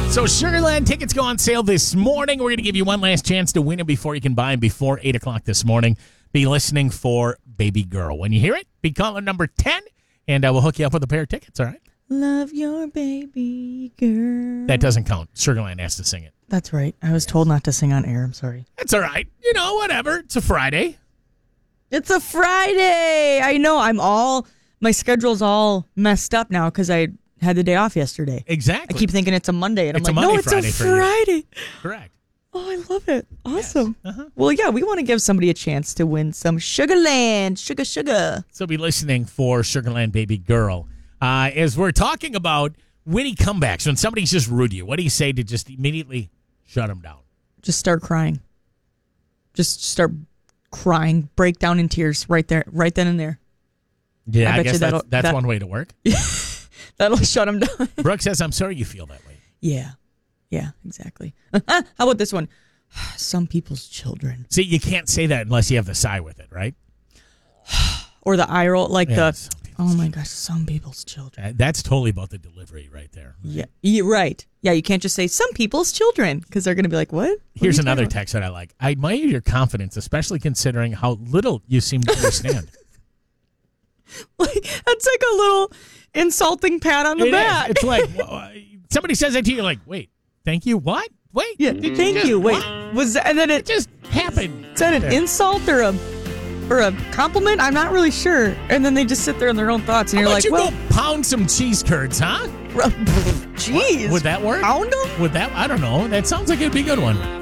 So Sugarland tickets go on sale this morning. We're going to give you one last chance to win them before you can buy them before 8 o'clock this morning. Be listening for Baby Girl. When you hear it, be caller number 10, and we'll hook you up with a pair of tickets, all right? Love your baby girl. That doesn't count. Sugarland has to sing it. That's right. I was told not to sing on air. I'm sorry. That's all right. You know, whatever. It's a Friday. It's a Friday. I know. My schedule's all messed up now because I had the day off yesterday. Exactly. I keep thinking it's a Monday, and It's I'm a like, Monday no, it's Friday a for you. Friday. Correct. Oh, I love it. Awesome. Yes. Uh-huh. Well, yeah, we want to give somebody a chance to win some Sugarland. Sugar. So be listening for Sugarland Baby Girl. As we're talking about witty comebacks, when somebody's just rude to you, what do you say to just immediately shut them down? Just start crying. Just start crying. Break down in tears right there, right then and there. Yeah, I bet guess you that's one way to work. That'll shut them down. Brooke says, I'm sorry you feel that way. Yeah, exactly. How about this one? Some people's children. See, you can't say that unless you have the sigh with it, right? Or the eye roll, like Yes. oh my gosh, some people's children. That's totally about the delivery right there. Yeah, you're right. Yeah, you can't just say some people's children because they're going to be like, what? Here's another text that I like. I admire your confidence, especially considering how little you seem to understand. That's like a little insulting pat on the It back. is. It's like somebody says that to you, you're like, wait, thank you, what? Wait, Yeah, thank you. Wait, what? was that, and then It just happened. is that an insult or a compliment? I'm not really sure. And then they just sit there in their own thoughts, and How you're about like, you well, go pound some cheese curds, huh? jeez, Would that work? pound them? Would that? I don't know. That sounds like it'd be a good one.